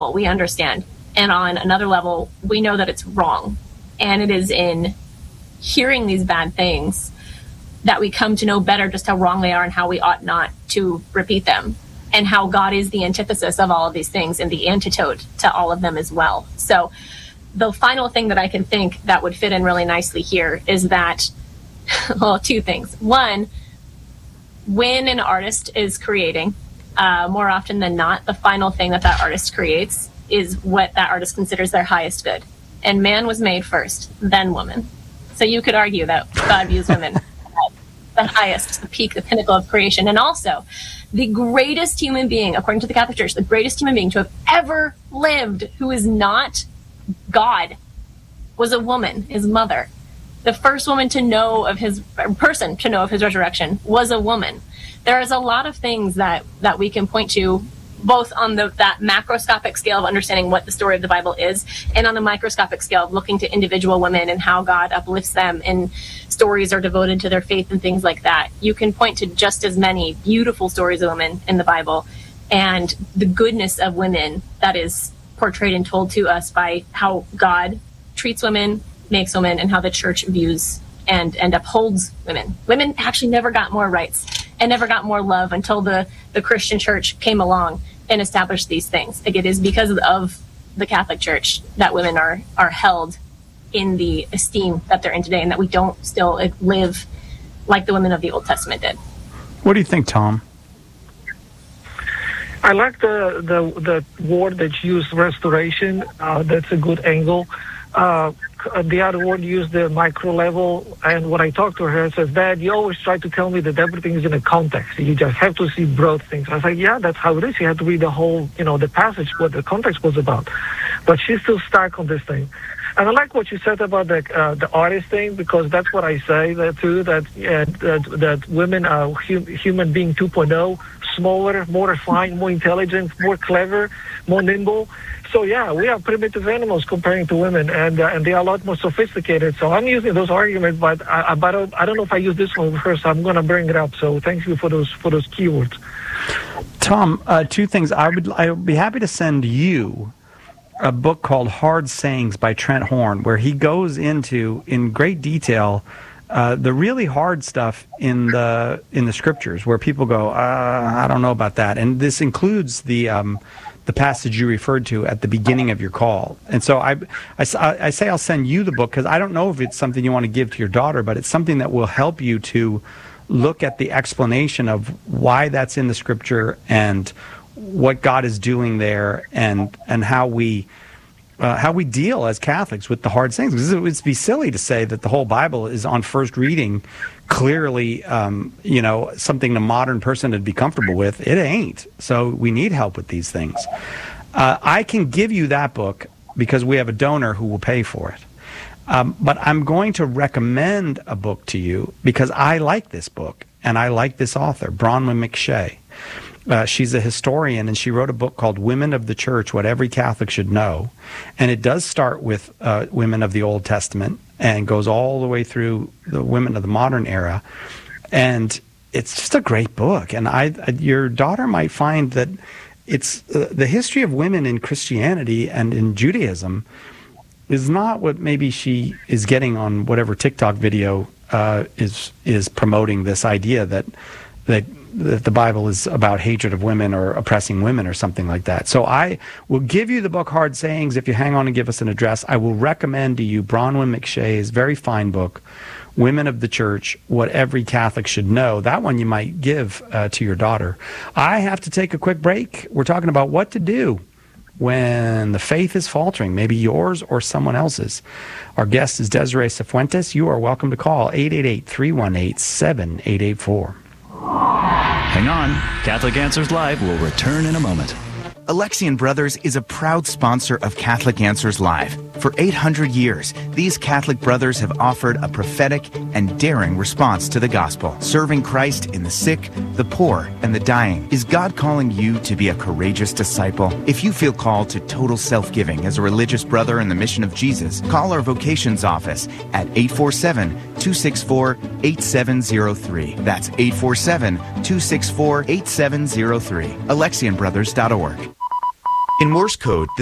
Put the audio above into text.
we understand. And on another level, we know that it's wrong. And it is in hearing these bad things that we come to know better just how wrong they are and how we ought not to repeat them, and how God is the antithesis of all of these things and the antidote to all of them as well. So the final thing that I can think that would fit in really nicely here is that, well, two things. One, when an artist is creating, more often than not, the final thing that artist creates is what that artist considers their highest good. And man was made first, then woman. So you could argue that God views women as the highest, the peak, the pinnacle of creation. And also, the greatest human being, according to the Catholic Church, the greatest human being to have ever lived who is not God was a woman, his mother. The first woman to know of his person to know of his resurrection was a woman. There is a lot of things that we can point to, both on that macroscopic scale of understanding what the story of the Bible is, and on the microscopic scale of looking to individual women and how God uplifts them, and stories are devoted to their faith and things like that. You can point to just as many beautiful stories of women in the Bible, and the goodness of women that is portrayed and told to us by how God treats women, makes women, and how the church views and upholds women. Women actually never got more rights and never got more love until the Christian church came along and established these things. Like, it is because of the Catholic Church that women are held in the esteem that they're in today, and that we don't still live like the women of the Old Testament did. What do you think, Tom? I like the word that you used, restoration. That's a good angle. The other word used, the micro level, and when I talked to her, says, Dad, you always try to tell me that everything is in a context. You just have to see broad things. I was like, yeah, that's how it is. You have to read the whole, the passage, what the context was about. But she's still stuck on this thing. And I like what you said about the artist thing, because that's what I say too, that women are human being 2.0, smaller, more refined, more intelligent, more clever, more nimble. So yeah, we are primitive animals comparing to women, and they are a lot more sophisticated. So I'm using those arguments, but I don't know if I use this one first. So I'm going to bring it up. So thank you for those keywords. Tom, two things. I would be happy to send you a book called Hard Sayings by Trent Horn, where he goes into in great detail the really hard stuff in the scriptures, where people go, I don't know about that, and this includes the passage you referred to at the beginning of your call. And so I say I'll send you the book, because I don't know if it's something you want to give to your daughter, but it's something that will help you to look at the explanation of why that's in the scripture and what God is doing there, and how we deal as Catholics with the hard things. Because it would be silly to say that the whole Bible is on first reading clearly, something a modern person would be comfortable with. It ain't. So we need help with these things. I can give you that book because we have a donor who will pay for it. But I'm going to recommend a book to you because I like this book and I like this author, Bronwyn McShay. She's a historian, and she wrote a book called Women of the Church, What Every Catholic Should Know. And it does start with women of the Old Testament and goes all the way through the women of the modern era. And it's just a great book. And your daughter might find that it's the history of women in Christianity and in Judaism is not what maybe she is getting on whatever TikTok video is promoting this idea that the Bible is about hatred of women or oppressing women or something like that. So I will give you the book Hard Sayings if you hang on and give us an address. I will recommend to you Bronwyn McShay's very fine book, Women of the Church, What Every Catholic Should Know. That one you might give to your daughter. I have to take a quick break. We're talking about what to do when the faith is faltering, maybe yours or someone else's. Our guest is Desiree Cifuentes. You are welcome to call 888-318-7884. Hang on. Catholic Answers Live will return in a moment. Alexian Brothers is a proud sponsor of Catholic Answers Live. For 800 years, these Catholic brothers have offered a prophetic and daring response to the gospel, serving Christ in the sick, the poor, and the dying. Is God calling you to be a courageous disciple? If you feel called to total self-giving as a religious brother in the mission of Jesus, call our vocations office at 847-264-8703. That's 847-264-8703. AlexianBrothers.org. In Morse code, the